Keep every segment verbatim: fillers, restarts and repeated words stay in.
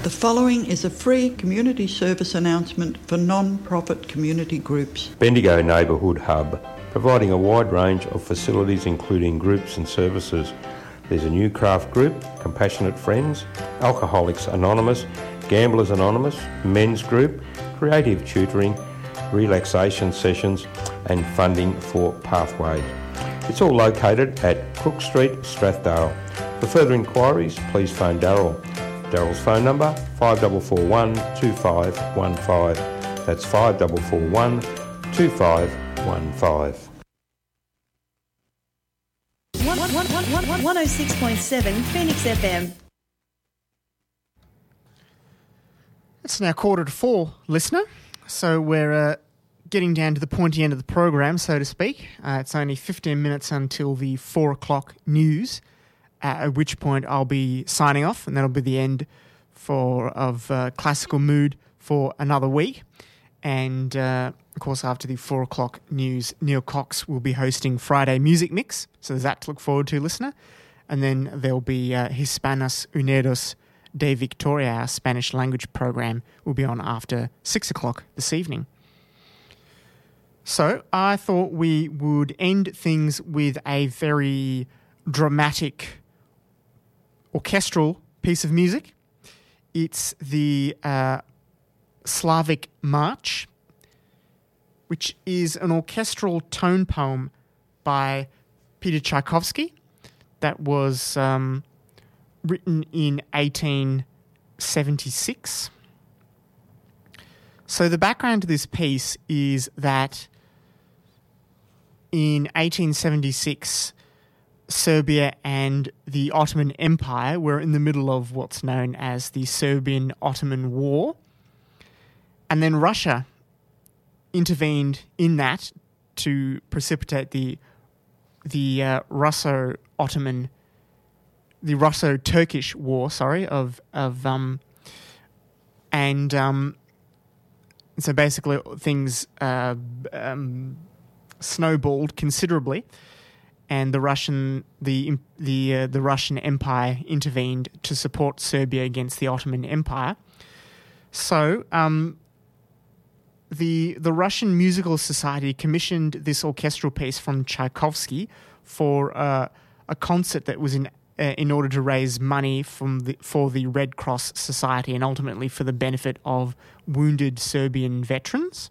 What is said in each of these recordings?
The following is a free community service announcement for non-profit community groups. Bendigo Neighbourhood Hub, providing a wide range of facilities including groups and services. There's a new craft group, Compassionate Friends, Alcoholics Anonymous, Gamblers Anonymous, Men's Group, creative tutoring, relaxation sessions and funding for Pathway. It's all located at Crook Street, Strathdale. For further inquiries, please phone Daryl. Daryl's phone number, five four four one, two five one five. That's five four four one, two five one five. one oh six point seven Phoenix F M. It's now quarter to four, listener. So we're uh, getting down to the pointy end of the program, so to speak. Uh, it's only fifteen minutes until the four o'clock news, uh, at which point I'll be signing off, and that'll be the end for of uh, Classical Mood for another week. And, uh, of course, after the four o'clock news, Neil Cox will be hosting Friday Music Mix, so there's that to look forward to, listener. And then there'll be uh, Hispanos Unidos de Victoria, our Spanish language program, will be on after six o'clock this evening. So I thought we would end things with a very dramatic orchestral piece of music. It's the uh, Slavic March, which is an orchestral tone poem by Peter Tchaikovsky that was um, written in eighteen seventy-six. So the background to this piece is that in eighteen seventy-six, Serbia and the Ottoman Empire were in the middle of what's known as the Serbian-Ottoman War. And then Russia intervened in that to precipitate the the uh, Russo-Ottoman, the Russo-Turkish War, sorry, of of um, and um, so basically things uh, um, snowballed considerably, and the Russian the the uh, the Russian Empire intervened to support Serbia against the Ottoman Empire. So um, the the Russian Musical Society commissioned this orchestral piece from Tchaikovsky for uh, a concert that was in uh, in order to raise money from the, for the Red Cross Society and ultimately for the benefit of wounded Serbian veterans.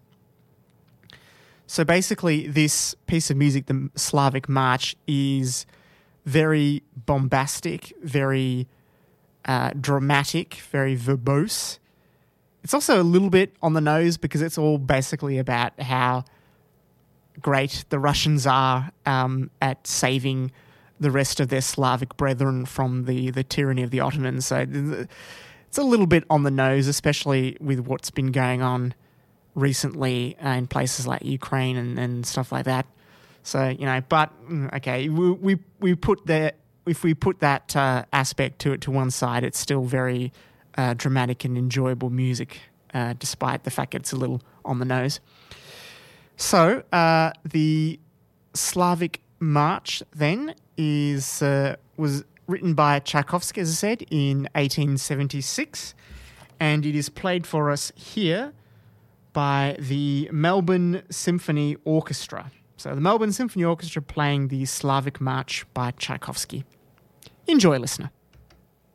So basically, this piece of music, the Slavic March, is very bombastic, very uh, dramatic, very verbose. It's also a little bit on the nose because it's all basically about how great the Russians are um, at saving the rest of their Slavic brethren from the, the tyranny of the Ottomans. So it's a little bit on the nose, especially with what's been going on recently uh, in places like Ukraine and, and stuff like that. So, you know, but, okay, we we, we put the, if we put that uh, aspect to it to one side, it's still very uh, dramatic and enjoyable music, uh, despite the fact it's a little on the nose. So, uh, the Slavic March, then, is uh, was written by Tchaikovsky, as I said, in eighteen seventy-six, and it is played for us here by the Melbourne Symphony Orchestra. So the Melbourne Symphony Orchestra playing the Slavic March by Tchaikovsky. Enjoy, listener.